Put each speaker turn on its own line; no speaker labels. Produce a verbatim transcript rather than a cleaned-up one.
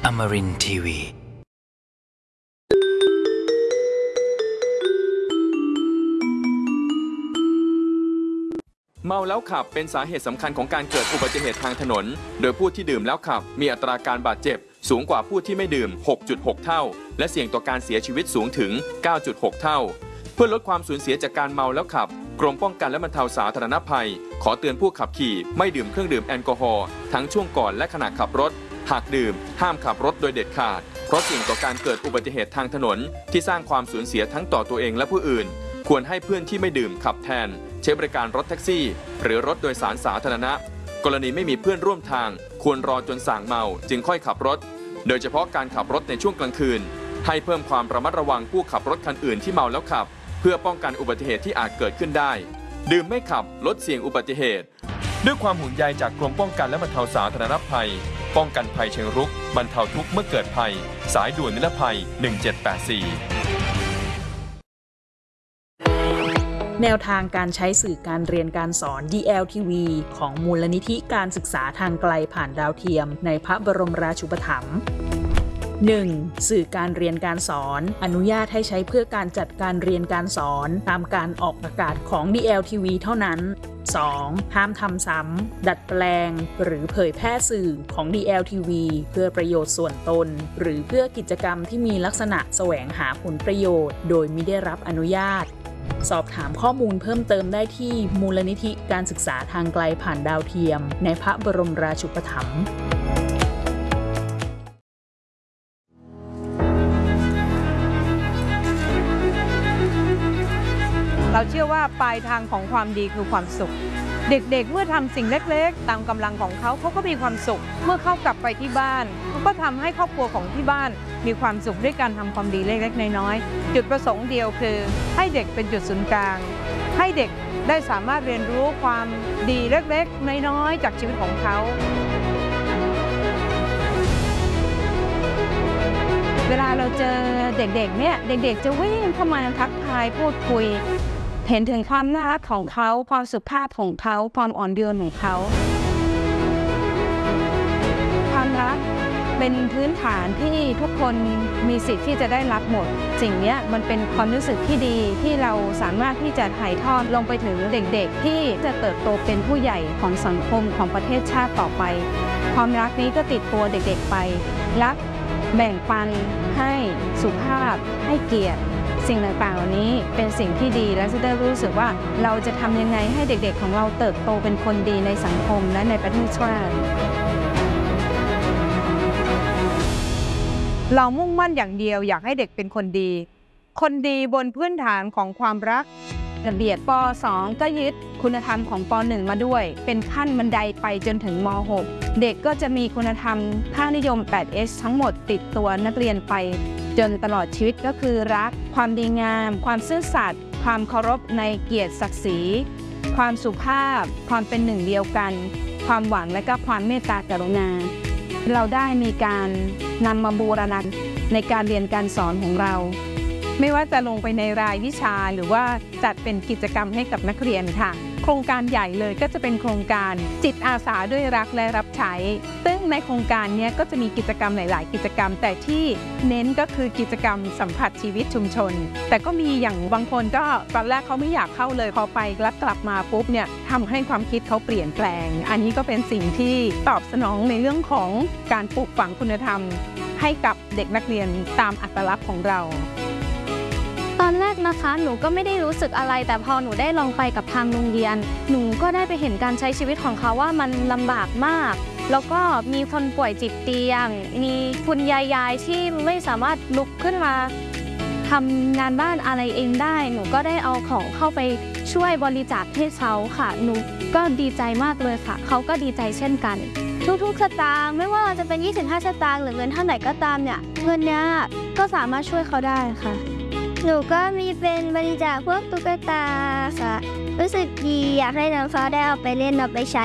Amarin ที วี
เมาแล้วขับเป็นสาเหตุสำคัญของการเกิดอุบัติเหตุทางถนนโดยผู้ที่ดื่มแล้วขับมีอัตราการบาดเจ็บสูงกว่าผู้ที่ไม่ดื่ม หกจุดหก เท่าและเสี่ยงต่อการเสียชีวิตสูงถึง เก้าจุดหก เท่าเพื่อลดความสูญเสียจากการเมาแล้วขับกรมป้องกันและบรรเทาสาธารณภัยขอเตือนผู้ขับขี่ไม่ดื่มเครื่องดื่มแอลกอฮอล์ทั้งช่วงก่อนและขณะขับรถหากดื่มห้ามขับรถโดยเด็ดขาดเพราะเสี่ยงต่อการเกิดอุบัติเหตุทางถนนที่สร้างความสูญเสียทั้งต่อตัวเองและผู้อื่นควรให้เพื่อนที่ไม่ดื่มขับแทนใช้บริการรถแท็กซี่หรือรถโดยสารสาธารณะกรณีไม่มีเพื่อนร่วมทางควรรอจนส่างเมาจึงค่อยขับรถโดยเฉพาะการขับรถในช่วงกลางคืนให้เพิ่มความระมัดระวังผู้ขับรถคันอื่นที่เมาแล้วขับเพื่อป้องกันอุบัติเหตุที่อาจเกิดขึ้นได้ดื่มไม่ขับลดเสี่ยงอุบัติเหตุด้วยความห่วงใยจากกรมป้องกันและบรรเทาสาธารณภัยป้องกันภัยเชิงรุกบรรเทาทุกข์เมื่อเกิดภัยสายด่วนนิรภัยหนึ่งเจ็ดแปดสี่
แนวทางการใช้สื่อการเรียนการสอน ดี แอล ที วี ของมูลนิธิการศึกษาทางไกลผ่านดาวเทียมในพระบรมราชูปถัมภ์ หนึ่ง. สื่อการเรียนการสอนอนุญาตให้ใช้เพื่อการจัดการเรียนการสอนตามการออกอากาศของ ดี แอล ที วี เท่านั้น สอง. ห้ามทำซ้ำดัดแปลงหรือเผยแพร่สื่อของ ดี แอล ที วี เพื่อประโยชน์ส่วนตนหรือเพื่อกิจกรรมที่มีลักษณะแสวงหาผลประโยชน์โดยมิได้รับอนุญาตสอบถามข้อมูลเพิ่มเติมได้ที่มูลนิธิการศึกษาทางไกลผ่านดาวเทียมในพระบรมราชูปถัมภ์
เราเชื่อว่าปลายทางของความดีคือความสุขเด็กๆเมื่อทำสิ่งเล็กๆตามกำลังของเขาเขาก็มีความสุขเมื่อเขากลับไปที่บ้านเขาก็ทำให้ครอบครัวของที่บ้านมีความสุขด้วยการทำความดีเล็กๆน้อยๆจุดประสงค์เดียวคือให้เด็กเป็นจุดศูนย์กลางให้เด็กได้สามารถเรียนรู้ความดีเล็กๆน้อยๆจากชีวิตของเขาเวลาเราเจอเด็กๆเนี่ยเด็กๆจะวิ่งเข้ามาทักทายพูดคุยเห็นถึงความน่ารักของเขาความสุภาพของเขาความอ่อนโยนของเขาความรักเป็นพื้นฐานที่ทุกคนมีสิทธิ์ที่จะได้รับหมดสิ่งนี้มันเป็นความรู้สึกที่ดีที่เราสามารถที่จะถ่ายทอดลงไปถึงเด็กๆที่จะเติบโตเป็นผู้ใหญ่ของสังคมของประเทศชาติต่อไปความรักนี้ก็ติดตัวเด็กๆไปรักแบ่งปันให้สุภาพให้เกียรติสิ่งต่างๆเหล่านี้เป็นสิ่งที่ดีและจะได้รู้สึกว่าเราจะทำยังไงให้เด็กๆของเราเติบโตเป็นคนดีในสังคมและในประเทศชาติเรามุ่งมั่นอย่างเดียวอยากให้เด็กเป็นคนดีคนดีบนพื้นฐานของความรักระเบียบป สอง ก็ยึดคุณธรรมของป หนึ่ง มาด้วยเป็นขั้นบันไดไปจนถึงม หก เด็กก็จะมีคุณธรรมค่านิยม แปด เอส ทั้งหมดติดตัวนักเรียนไปจนตลอดชีวิตก็คือรักความดีงามความซื่อสัตย์ความเคารพในเกียรติศักดิ์ศรีความสุภาพความเป็นหนึ่งเดียวกันความหวังและก็ความเมตตากรุณาเราได้มีการนำมาบูรณาในการเรียนการสอนของเราไม่ว่าจะลงไปในรายวิชาหรือว่าจัดเป็นกิจกรรมให้กับนักเรียนค่ะโครงการใหญ่เลยก็จะเป็นโครงการจิตอาสาด้วยรักและรับใช้ซึ่งในโครงการนี้ก็จะมีกิจกรรมหลายๆกิจกรรมแต่ที่เน้นก็คือกิจกรรมสัมผัสชีวิตชุมชนแต่ก็มีอย่างบางคนก็ตอนแรกเขาไม่อยากเข้าเลยพอไปแล้วกลับมาปุ๊บเนี่ยทำให้ความคิดเขาเปลี่ยนแปลงอันนี้ก็เป็นสิ่งที่ตอบสนองในเรื่องของการปลูกฝังคุณธรรมให้กับเด็กนักเรียนตามอัตลักษณ์ของเรา
ตอนแรกนะคะหนูก็ไม่ได้รู้สึกอะไรแต่พอหนูได้ลองไปกับทางโรงเรียนหนูก็ได้ไปเห็นการใช้ชีวิตของเขาว่ามันลำบากมากแล้วก็มีคนป่วยจิตเตียงมีคุณยายๆที่ไม่สามารถลุกขึ้นมาทำงานบ้านอะไรเองได้หนูก็ได้เอาของเข้าไปช่วยบริจาคให้เขาค่ะหนูก็ดีใจมากเลยค่ะเขาก็ดีใจเช่นกันทุกๆสตางค์ไม่ว่าจะเป็นยี่สิบห้าสตางค์หรือเงินเท่าไหร่ก็ตามเนี่ยเงินเนี้ยก็สามารถช่วยเขาได้ค่ะหนูก็มีเป็นบริจาคพวกตุ๊กตาค่ะรู้สึกดีอยากให้น้องเขาได้เอาไปเล่นเอาไปใช้